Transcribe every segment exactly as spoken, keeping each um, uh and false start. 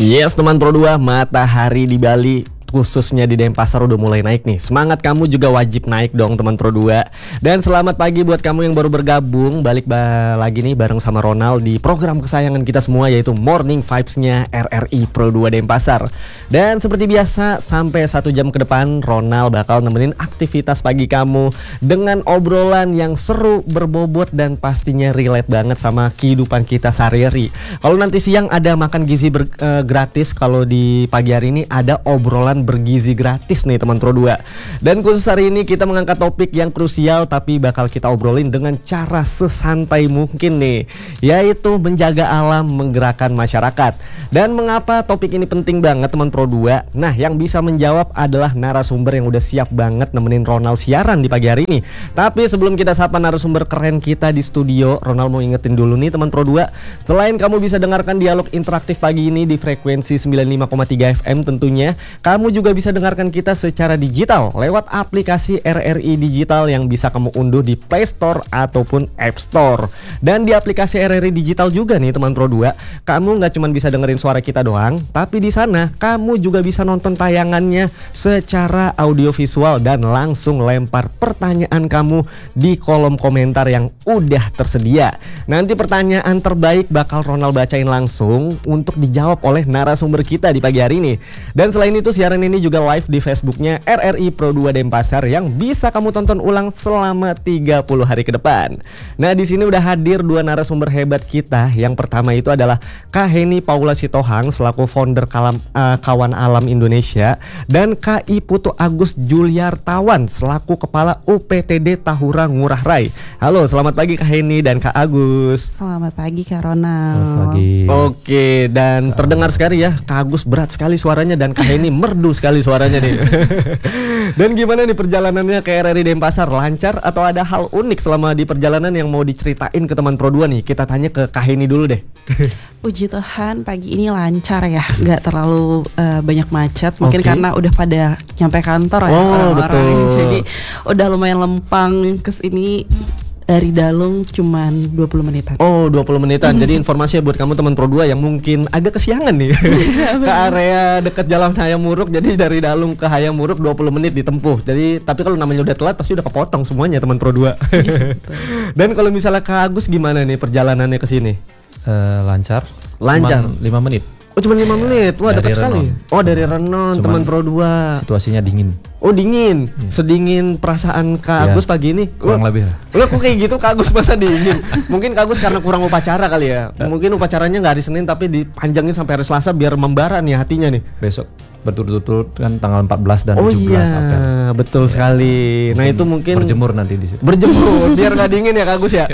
Yes teman Pro dua, matahari di Bali khususnya di Denpasar udah mulai naik nih. Semangat kamu juga wajib naik dong teman Pro dua. Dan selamat pagi buat kamu yang baru bergabung. Balik ba- lagi nih bareng sama Ronald di program kesayangan kita semua, yaitu Morning Vibes-nya R R I Pro dua Denpasar. Dan seperti biasa sampai satu jam ke depan Ronald bakal nemenin aktivitas pagi kamu dengan obrolan yang seru, berbobot, dan pastinya relate banget sama kehidupan kita sehari-hari. Kalau nanti siang ada makan gizi ber- uh, gratis, kalau di pagi hari ini ada obrolan bergizi gratis nih teman Pro dua. Dan khusus hari ini kita mengangkat topik yang krusial tapi bakal kita obrolin dengan cara sesantai mungkin nih, yaitu menjaga alam, menggerakkan masyarakat. Dan mengapa topik ini penting banget teman Pro dua? Nah, yang bisa menjawab adalah narasumber yang udah siap banget nemenin Ronald siaran di pagi hari ini. Tapi sebelum kita sapa narasumber keren kita di studio, Ronald mau ingetin dulu nih teman Pro dua. Selain kamu bisa dengarkan dialog interaktif pagi ini di frekuensi sembilan puluh lima koma tiga F M tentunya, kamu juga bisa dengarkan kita secara digital lewat aplikasi R R I Digital yang bisa kamu unduh di Play Store ataupun App Store. Dan di aplikasi R R I Digital juga nih teman Pro dua, kamu nggak cuma bisa dengerin suara kita doang, tapi di sana kamu juga bisa nonton tayangannya secara audiovisual dan langsung lempar pertanyaan kamu di kolom komentar yang udah tersedia. Nanti pertanyaan terbaik bakal Ronald bacain langsung untuk dijawab oleh narasumber kita di pagi hari ini. Dan selain itu siaran ini juga live di Facebooknya R R I Pro dua Denpasar yang bisa kamu tonton ulang selama tiga puluh hari ke depan. Nah, di sini udah hadir dua narasumber hebat kita. Yang pertama itu adalah Kak Heni Paula Sitohang selaku founder Kalam, uh, Kawan Alam Indonesia, dan Kak I Putu Agus Juliartawan selaku kepala U P T D Tahura Ngurah Rai. Halo, selamat pagi Kak Heni dan Kak Agus. Selamat pagi Kak Ronald. Selamat pagi. Oke, dan Kak, terdengar sekali ya, Kak Agus berat sekali suaranya dan Kak Heni merdu sekali suaranya nih. Dan gimana nih perjalanannya ke R R I Denpasar? Lancar atau ada hal unik selama di perjalanan yang mau diceritain ke teman Pro dua nih? Kita tanya ke Kak Heni dulu deh. Puji Tuhan pagi ini lancar ya, nggak terlalu uh, banyak macet. Mungkin okay. karena udah pada nyampe kantor ya oh, orang-orang. Betul. Jadi udah lumayan lempang kesini. Dari Dalung cuman dua puluh menitan. Oh, dua puluh menitan. Jadi informasinya buat kamu teman Pro dua yang mungkin agak kesiangan nih ke area dekat Jalan Hayam Muruk. Jadi dari Dalung ke Hayam Muruk dua puluh menit ditempuh. Jadi tapi kalau namanya udah telat pasti udah kepotong semuanya teman Pro dua. Dan kalau misalnya Kak Agus gimana nih perjalanannya ke sini? Uh, lancar. Lancar. lima menit. Oh, cuma lima menit. Wah, dekat sekali. Oh, dari Renon teman Pro dua. Situasinya dingin. Oh, dingin. Hmm. Sedingin perasaan Kak ya, Agus pagi ini. Kurang lo, lebih. Lo kok kayak gitu Kak Agus masa dingin? Mungkin Kak Agus karena kurang upacara kali ya. Mungkin upacaranya nggak hari Senin tapi dipanjangin sampai hari Selasa biar membara nih hatinya nih. Besok berturut-turut kan tanggal empat belas dan oh tujuh belas iya, April. Betul ya, sekali. Nah, itu mungkin berjemur nanti di situ. Berjemur biar nggak dingin ya Kak Agus ya.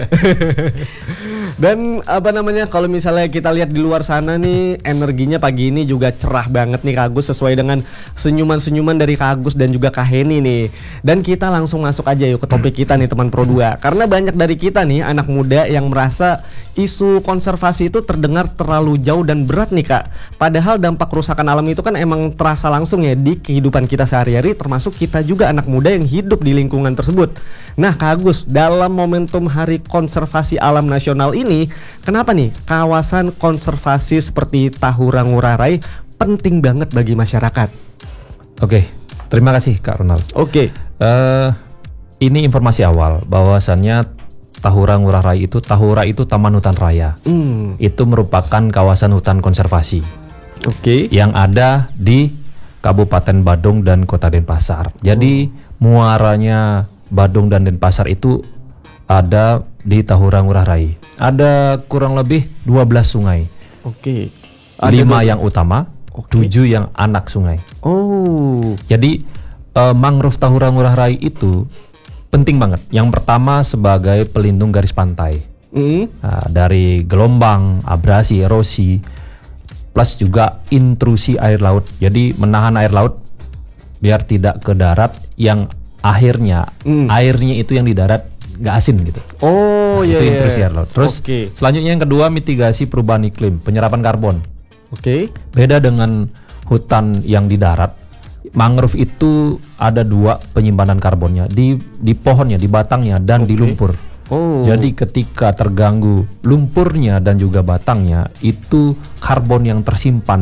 Dan apa namanya, kalau misalnya kita lihat di luar sana nih, energinya pagi ini juga cerah banget nih Kak Agus, sesuai dengan senyuman-senyuman dari Kak Agus dan juga Kak Heni nih. Dan kita langsung masuk aja yuk ke topik kita nih teman Pro dua. Karena banyak dari kita nih anak muda yang merasa isu konservasi itu terdengar terlalu jauh dan berat nih Kak. Padahal dampak kerusakan alam itu kan emang terasa langsung ya di kehidupan kita sehari-hari, termasuk kita juga anak muda yang hidup di lingkungan tersebut. Nah Kak Agus, dalam momentum Hari Konservasi Alam Nasional ini, kenapa nih kawasan konservasi seperti Tahura Ngurah Rai penting banget bagi masyarakat? Oke, terima kasih Kak Ronald. Oke. Uh, ini informasi awal bahwasannya Tahura Ngurah Rai itu Tahura itu Taman Hutan Raya. Hmm. Itu merupakan kawasan hutan konservasi. Oke. Yang ada di Kabupaten Badung dan Kota Denpasar. Jadi oh. muaranya Badung dan Denpasar itu ada di Tahura Ngurah Rai. Ada kurang lebih dua belas sungai. Oke. lima yang utama, okay. tujuh yang anak sungai. Oh. Jadi uh, mangrove Tahura Ngurah Rai itu penting banget. Yang pertama sebagai pelindung garis pantai. Mm. Nah, dari gelombang, abrasi, erosi, plus juga intrusi air laut. Jadi menahan air laut biar tidak ke darat, yang akhirnya mm. airnya itu yang di darat nggak asin gitu. Oh nah, iya. Itu iya. intrusi air laut. Terus okay. selanjutnya yang kedua mitigasi perubahan iklim, penyerapan karbon. Oke. Okay. Beda dengan hutan yang di darat. Mangrove itu ada dua penyimpanan karbonnya di di pohonnya, di batangnya dan okay. di lumpur. Oh. Jadi ketika terganggu lumpurnya dan juga batangnya, itu karbon yang tersimpan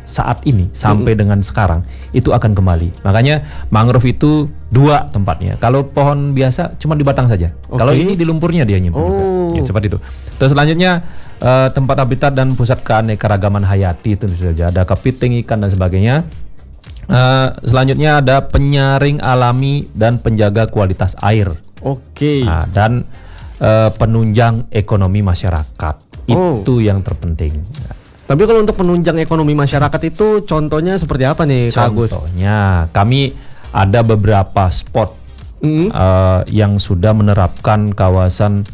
saat ini sampai dengan sekarang itu akan kembali. Makanya mangrove itu dua tempatnya. Kalau pohon biasa cuma di batang saja. Oke. Kalau ini di lumpurnya dia nyimpen juga. Oh. Ya, seperti itu. Terus selanjutnya eh, tempat habitat dan pusat keanekaragaman hayati itu saja. Ada kepiting, ikan dan sebagainya. Eh, selanjutnya ada penyaring alami dan penjaga kualitas air. Oke. Nah, dan eh, penunjang ekonomi masyarakat. Oh. Itu yang terpenting. Tapi kalau untuk penunjang ekonomi masyarakat itu contohnya seperti apa nih, Kak Agus? Contohnya kami ada beberapa spot Mm. eh, yang sudah menerapkan kawasan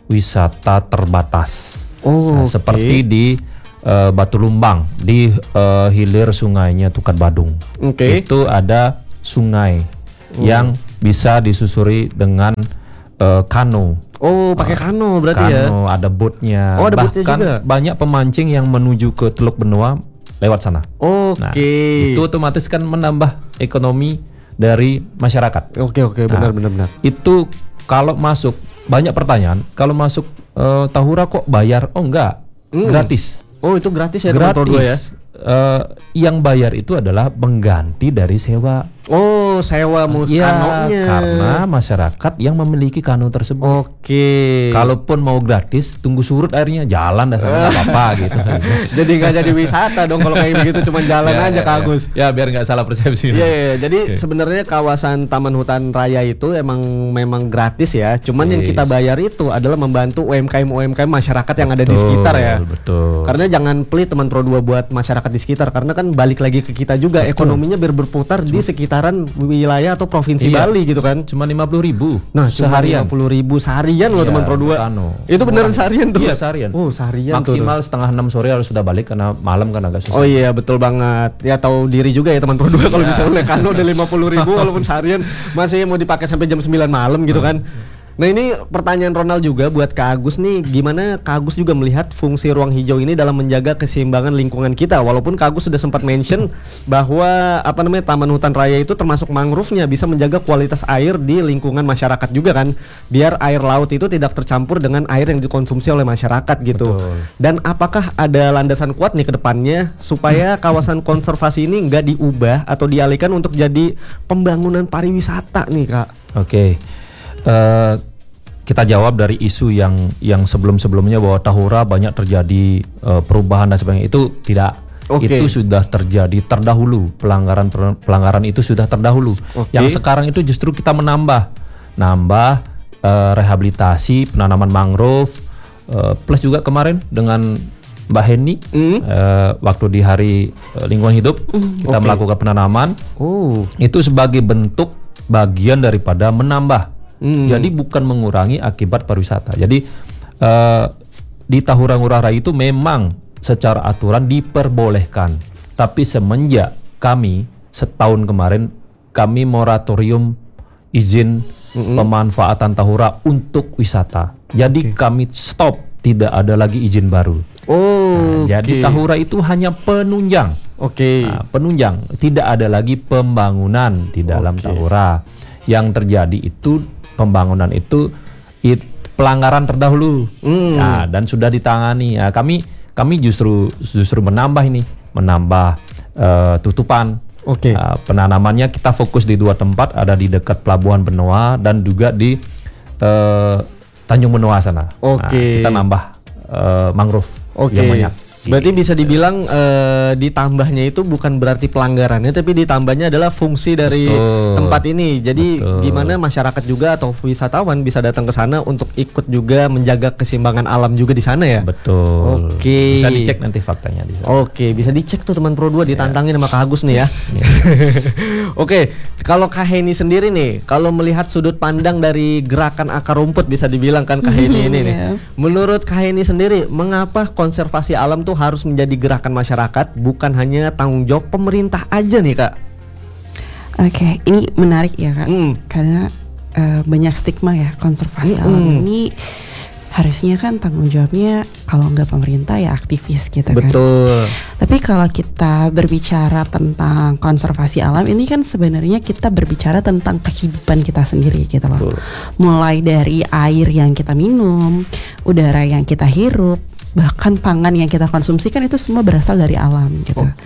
wisata terbatas. Oh, Nah, oke. seperti di eh, Batu Lumbang di eh, hilir sungainya Tukat Badung. Oke. Itu ada sungai Oh. yang bisa disusuri dengan eh, kano. Oh, pakai kano berarti ya? Kano, ada boatnya. Oh, ada boatnya Bahkan juga? banyak pemancing yang menuju ke Teluk Benoa lewat sana. Oke. Nah, itu otomatis kan menambah ekonomi dari masyarakat. Oke, oke, Nah, benar benar benar. Itu kalau masuk banyak pertanyaan, kalau masuk eh, Tahura kok bayar? Oh enggak, Hmm. gratis. Oh, itu gratis ya teman Pro dua ya? Gratis. Eh, yang bayar itu adalah pengganti dari sewa. Oh, sewa mu Iya, kanonya. karena masyarakat yang memiliki kano tersebut. Oke. Kalaupun mau gratis, tunggu surut airnya, jalan dah sana nggak apa-apa gitu. Jadi nggak jadi wisata dong kalau kayak begitu, cuma jalan Ya, aja ya, Kak ya. Agus. Ya biar nggak salah persepsi. Iya, iya, iya. Jadi Oke. sebenarnya kawasan Taman Hutan Raya itu emang memang gratis ya. Cuman yang kita Yes. bayar itu adalah membantu U M K M U M K M masyarakat yang ada di sekitar ya. Betul. Karena jangan pelit teman Pro dua buat masyarakat di sekitar, karena kan balik lagi ke kita juga, ekonominya biar berputar di sekitaran wilayah atau provinsi Iya. Bali gitu kan. Cuma lima puluh ribu Nah, seharian. lima puluh ribu seharian loh Iya, teman Pro dua. kano. Itu beneran Murah. seharian tuh? Iya, seharian. Oh, seharian tuh. Maksimal setengah enam sore harus sudah balik karena malam kan agak susah. Oh iya, betul banget. Ya tahu diri juga ya teman Pro dua kalau Iya. misalnya naik kano udah lima puluh ribu walaupun seharian masih mau dipakai sampai jam sembilan malam gitu kan. Nah, ini pertanyaan Ronald juga buat Kak Agus nih, gimana Kak Agus juga melihat fungsi ruang hijau ini dalam menjaga keseimbangan lingkungan kita? Walaupun Kak Agus sudah sempat mention bahwa apa namanya Taman Hutan Raya itu termasuk mangrove-nya bisa menjaga kualitas air di lingkungan masyarakat juga kan, biar air laut itu tidak tercampur dengan air yang dikonsumsi oleh masyarakat gitu. Betul. Dan apakah ada landasan kuat nih ke depannya supaya kawasan konservasi ini nggak diubah atau dialihkan untuk jadi pembangunan pariwisata nih, Kak? Oke. Eh, kita jawab dari isu yang yang sebelum-sebelumnya bahwa Tahura banyak terjadi eh, perubahan dan sebagainya, itu tidak. Oke. Itu sudah terjadi terdahulu, pelanggaran pelanggaran itu sudah terdahulu. Oke. Yang sekarang itu justru kita menambah nambah eh, rehabilitasi penanaman mangrove, eh, plus juga kemarin dengan Mbak Heni Hmm. eh, waktu di hari eh, lingkungan hidup kita Oke. melakukan penanaman Oh. itu sebagai bentuk bagian daripada menambah. Hmm. Jadi bukan mengurangi akibat pariwisata. Jadi eh, di Tahura Ngurah Rai itu memang secara aturan diperbolehkan. Tapi semenjak kami setahun kemarin kami moratorium izin pemanfaatan Tahura untuk wisata. Jadi kami stop, tidak ada lagi izin baru. Oh. Nah, jadi oke. Tahura itu hanya penunjang. Oke. Nah, penunjang, tidak ada lagi pembangunan di dalam Oke. Tahura. Yang terjadi itu pembangunan itu it, pelanggaran terdahulu. Hmm. Nah, dan sudah ditangani. Nah, kami kami justru justru menambah ini, menambah eh, tutupan. Oke. Nah, penanamannya kita fokus di dua tempat, ada di dekat Pelabuhan Benoa dan juga di eh, Tanjung Benoa sana. Oke. Nah, kita nambah eh, mangrove Oke. yang banyak. Berarti bisa dibilang eh, ditambahnya itu bukan berarti pelanggarannya, tapi ditambahnya adalah fungsi dari Betul. tempat ini. Jadi Betul. gimana masyarakat juga atau wisatawan bisa datang ke sana untuk ikut juga menjaga keseimbangan alam juga di sana ya. Betul. Oke. Bisa dicek nanti faktanya di sana. Oke, bisa dicek tuh teman Pro dua, ditantangin sama Kak Agus nih ya. Iya. Oke, kalau Kak Heni sendiri nih, kalau melihat sudut pandang dari gerakan akar rumput bisa dibilang kan Kak Heni ini nih. Iya. Menurut Kak Heni sendiri, mengapa konservasi alam tuh harus menjadi gerakan masyarakat, bukan hanya tanggung jawab pemerintah aja nih, Kak? Oke, ini menarik ya Kak, Hmm. karena eh, banyak stigma ya konservasi Mm-mm. alam ini. Harusnya kan tanggung jawabnya kalau nggak pemerintah ya aktivis gitu kan. Betul. Tapi kalau kita berbicara tentang konservasi alam ini kan sebenarnya kita berbicara tentang kehidupan kita sendiri gitu loh. Betul. Mulai dari air yang kita minum, udara yang kita hirup, bahkan pangan yang kita konsumsi kan itu semua berasal dari alam gitu. Oh.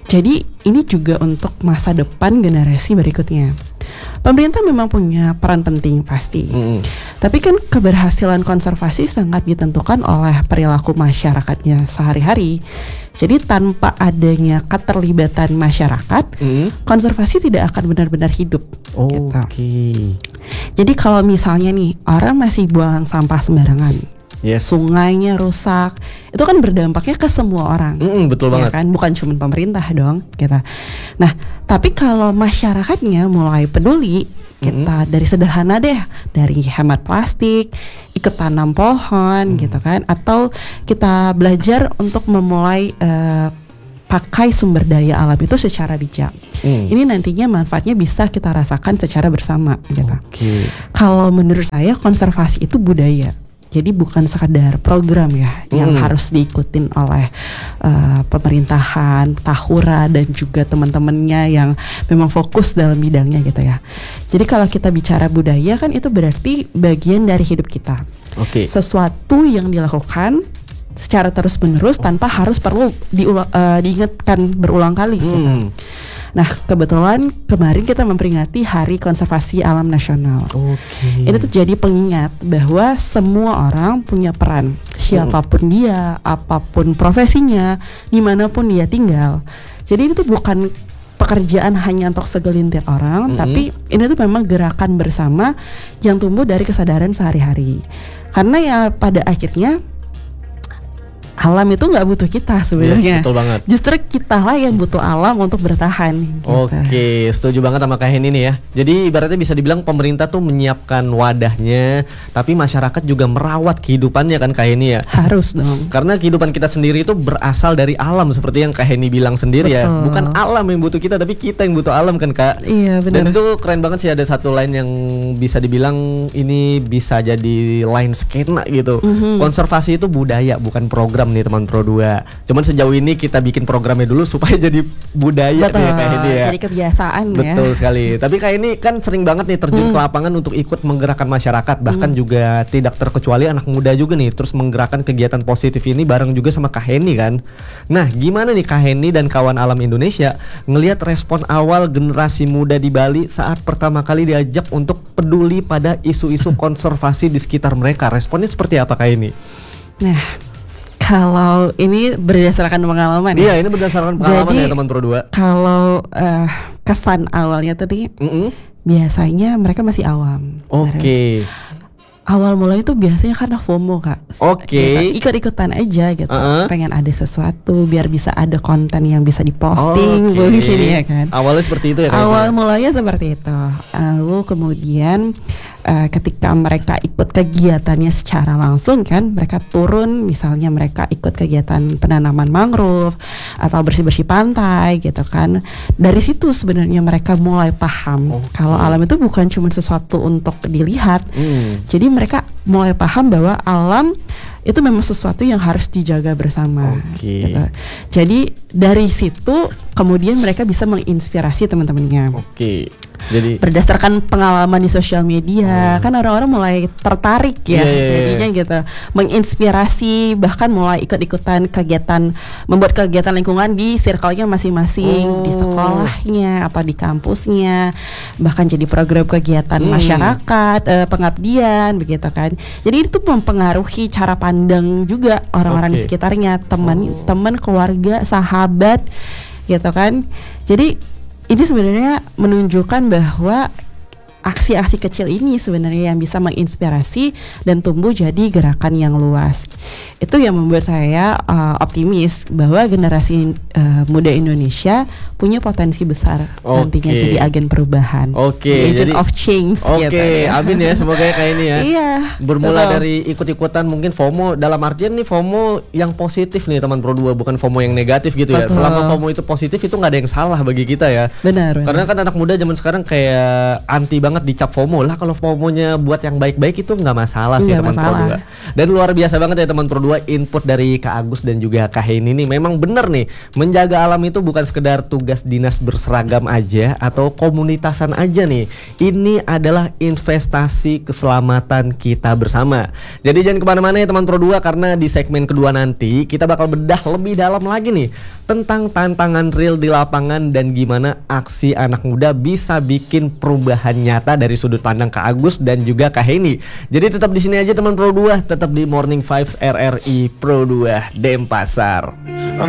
Jadi ini juga untuk masa depan generasi berikutnya. Pemerintah memang punya peran penting pasti. Mm. Tapi kan keberhasilan konservasi sangat ditentukan oleh perilaku masyarakatnya sehari-hari. Jadi tanpa adanya keterlibatan masyarakat, Mm. konservasi tidak akan benar-benar hidup. Oke. Gitu. Jadi kalau misalnya nih orang masih buang sampah sembarangan, Yes. sungainya rusak, itu kan berdampaknya ke semua orang. Mm, betul Ya banget. kan, bukan cuma pemerintah dong, kita. Nah, tapi kalau masyarakatnya mulai peduli, kita dari sederhana deh, dari hemat plastik, ikut tanam pohon, Mm. gitu kan, atau kita belajar untuk memulai eh, pakai sumber daya alam itu secara bijak. Mm. Ini nantinya manfaatnya bisa kita rasakan secara bersama, gitu. Oke. Kalau menurut saya konservasi itu budaya. Jadi bukan sekadar program ya yang Hmm. harus diikutin oleh uh, pemerintahan, tahura dan juga teman-temannya yang memang fokus dalam bidangnya gitu ya. Jadi kalau kita bicara budaya kan itu berarti bagian dari hidup kita. Oke. Sesuatu yang dilakukan secara terus-menerus tanpa harus perlu diula- uh, diingatkan berulang kali gitu. Hmm. Nah, kebetulan kemarin kita memperingati Hari Konservasi Alam Nasional. Oke. Ini tuh jadi pengingat bahwa semua orang punya peran, siapapun dia, apapun profesinya, dimanapun dia tinggal. Jadi ini tuh bukan pekerjaan hanya untuk segelintir orang, Mm-hmm. tapi ini tuh memang gerakan bersama yang tumbuh dari kesadaran sehari-hari. Karena ya pada akhirnya alam itu nggak butuh kita sebenarnya. Yes, betul banget. Justru kita lah yang butuh alam untuk bertahan. Gitu. Oke, setuju banget sama Kak Heni nih ya. Jadi ibaratnya bisa dibilang pemerintah tuh menyiapkan wadahnya, tapi masyarakat juga merawat kehidupannya kan Kak Heni ya. Harus dong. Karena kehidupan kita sendiri itu berasal dari alam seperti yang Kak Heni bilang sendiri ya. Betul. Bukan alam yang butuh kita, tapi kita yang butuh alam kan Kak. Iya benar. Dan itu keren banget sih, ada satu line yang bisa dibilang ini bisa jadi line skena gitu. Mhm. Konservasi itu budaya bukan program nih teman Pro dua. Cuman sejauh ini kita bikin programnya dulu supaya jadi budaya Betul. nih kayak ini ya. Jadi kebiasaan ya. Betul sekali. Tapi kayak ini kan sering banget nih terjun ke lapangan untuk ikut menggerakkan masyarakat, bahkan juga tidak terkecuali anak muda juga nih terus menggerakkan kegiatan positif ini bareng juga sama Kak Heni kan. Nah, gimana nih Kak Heni dan kawan Alam Indonesia ngelihat respon awal generasi muda di Bali saat pertama kali diajak untuk peduli pada isu-isu konservasi di sekitar mereka? Responnya seperti apa Kak Heni? Nah, kalau ini berdasarkan pengalaman ya. Iya, ini berdasarkan pengalaman Jadi, ya teman Pro dua. Kalau eh, kesan awalnya tadi Mm-mm. biasanya mereka masih awam. Oke. Terus awal mulai itu biasanya karena FOMO Kak. Oke. Gitu. Ikut-ikutan aja gitu. Uh-uh. Pengen ada sesuatu biar bisa ada konten yang bisa diposting Oke. mungkin ya kan. Awalnya seperti itu ya Kak Awal Heni? mulanya seperti itu. Lalu kemudian uh, ketika mereka ikut kegiatannya secara langsung kan, mereka turun, misalnya mereka ikut kegiatan penanaman mangrove atau bersih-bersih pantai gitu kan. Dari situ sebenarnya mereka mulai paham Oke. kalau alam itu bukan cuma sesuatu untuk dilihat. Hmm. Jadi mereka mulai paham bahwa alam itu memang sesuatu yang harus dijaga bersama. Oke. Gitu. Jadi dari situ kemudian mereka bisa menginspirasi teman-temannya. Oke. Jadi Berdasarkan pengalaman di sosial media, kan orang-orang mulai tertarik ya, Iya, iya, iya. jadinya gitu, menginspirasi, bahkan mulai ikut-ikutan kegiatan, membuat kegiatan lingkungan di circle-nya masing-masing, Oh. di sekolahnya atau di kampusnya, bahkan jadi program kegiatan Hmm. masyarakat, eh, pengabdian, begitu kan. Jadi itu mempengaruhi cara pandang juga orang-orang di Oke. sekitarnya, teman, Oh. teman, keluarga, sahabat, gitu kan. Jadi ini sebenarnya menunjukkan bahwa aksi-aksi kecil ini sebenarnya yang bisa menginspirasi dan tumbuh jadi gerakan yang luas. Itu yang membuat saya uh, optimis bahwa generasi uh, muda Indonesia punya potensi besar nantinya Oke. jadi agen perubahan. Oke, Agent jadi- of change Oke, gitu ya. amin ya, semoga kayak ini ya. Iya. Bermula betul. dari ikut-ikutan mungkin FOMO, dalam artian nih FOMO yang positif nih teman Pro dua, bukan FOMO yang negatif gitu ya. Betul. Selama FOMO itu positif itu nggak ada yang salah bagi kita ya. Benar. Karena kan anak muda zaman sekarang kayak anti banget banget dicap FOMO lah. Kalau FOMO-nya buat yang baik-baik itu nggak masalah sih Nggak teman Pro masalah. dua. Dan luar biasa banget ya teman Pro dua, input dari Kak Agus dan juga Kak Heni nih. Memang bener nih, menjaga alam itu bukan sekedar tugas dinas berseragam aja atau komunitasan aja nih. Ini adalah investasi keselamatan kita bersama. Jadi jangan kemana-mana ya teman Pro dua, karena di segmen kedua nanti kita bakal bedah lebih dalam lagi nih tentang tantangan real di lapangan dan gimana aksi anak muda bisa bikin perubahan nyata dari sudut pandang Kak Agus dan juga Kak Heni. Jadi tetap di sini aja teman Pro dua, tetap di Morning Vibes R R I Pro dua Denpasar.